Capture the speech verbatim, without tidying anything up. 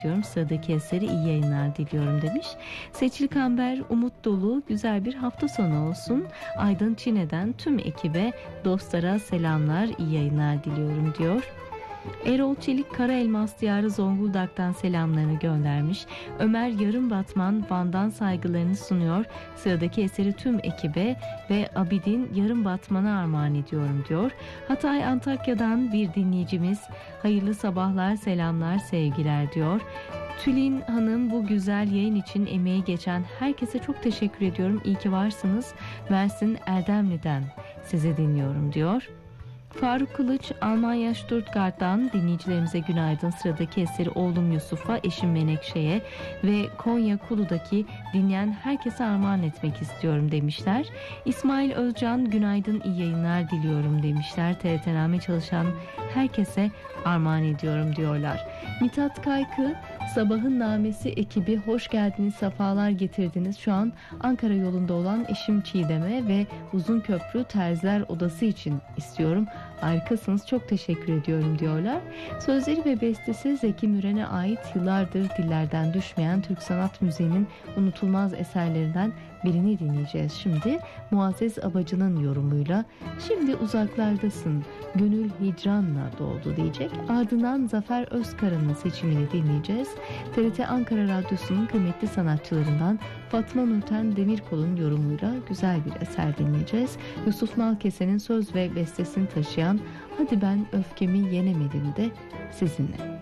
diyorum. Sıradaki eseri iyi yayınlar diliyorum demiş. Seçil Kamber, umut dolu güzel bir hafta sonu olsun. Aydın Çine'den tüm ekibe, dostlara selamlar, iyi yayınlar diliyorum diyor. Erol Çelik Kara Elmas Diyarı Zonguldak'tan selamlarını göndermiş. Ömer Yarımbatman Van'dan saygılarını sunuyor. Sıradaki eseri tüm ekibe ve Abidin Yarımbatman'a armağan ediyorum diyor. Hatay Antakya'dan bir dinleyicimiz hayırlı sabahlar, selamlar, sevgiler diyor. Tülin Hanım, bu güzel yayın için emeği geçen herkese çok teşekkür ediyorum. İyi ki varsınız. Mersin Erdemli'den sizi dinliyorum diyor. Faruk Kılıç Almanya Stuttgart'tan dinleyicilerimize günaydın. Sıradaki eseri oğlum Yusuf'a, eşim Menekşe'ye ve Konya Kulu'daki dinleyen herkese armağan etmek istiyorum demişler. İsmail Özcan günaydın, iyi yayınlar diliyorum demişler. T R T Name çalışan herkese armağan ediyorum diyorlar. Mithat Kaykı Sabahın Namesi ekibi hoş geldiniz, sefalar getirdiniz. Şu an Ankara yolunda olan eşim Çiğdem'e ve Uzunköprü Terziler Odası için istiyorum. Harikasınız, çok teşekkür ediyorum diyorlar. Sözleri ve bestesi Zeki Müren'e ait, yıllardır dillerden düşmeyen Türk sanat müziğinin unutulmaz eserlerinden birini dinleyeceğiz şimdi. Muazzez Abacı'nın yorumuyla Şimdi Uzaklardasın, Gönül Hicranla Doldu diyecek. Ardından Zafer Özkara'nın seçimini dinleyeceğiz. T R T Ankara Radyosu'nun kıymetli sanatçılarından Fatma Nurten Demirkol'un yorumuyla güzel bir eser dinleyeceğiz. Yusuf Nalkese'nin söz ve bestesini taşıyan Hadi Ben Öfkemi Yenemedim de sizinle.